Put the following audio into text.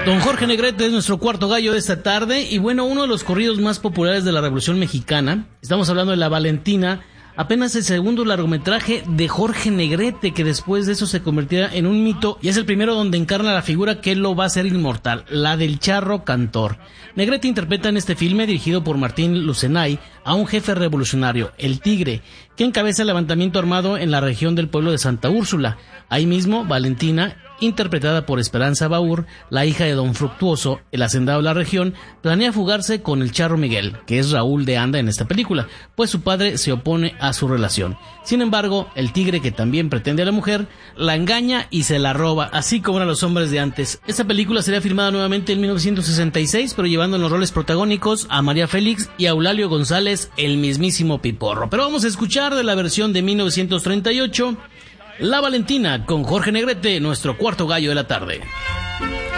Don Jorge Negrete es nuestro cuarto gallo de esta tarde y bueno, uno de los corridos más populares de la Revolución Mexicana. Estamos hablando de La Valentina, apenas el segundo largometraje de Jorge Negrete, que después de eso se convertirá en un mito y es el primero donde encarna la figura que lo va a hacer inmortal, la del charro cantor. Negrete interpreta en este filme, dirigido por Martín Lucenay, a un jefe revolucionario, el Tigre, que encabeza el levantamiento armado en la región del pueblo de Santa Úrsula. Ahí mismo, Valentina, interpretada por Esperanza Baur, la hija de Don Fructuoso, el hacendado de la región, planea fugarse con el charro Miguel, que es Raúl de Anda en esta película, pues su padre se opone a su relación. Sin embargo, el Tigre, que también pretende a la mujer, la engaña y se la roba, así como eran los hombres de antes. Esta película sería filmada nuevamente en 1966, pero llevando en los roles protagónicos a María Félix y a Eulalio González, el mismísimo Piporro. Pero vamos a escuchar de la versión de 1938, La Valentina, con Jorge Negrete, nuestro cuarto gallo de la tarde.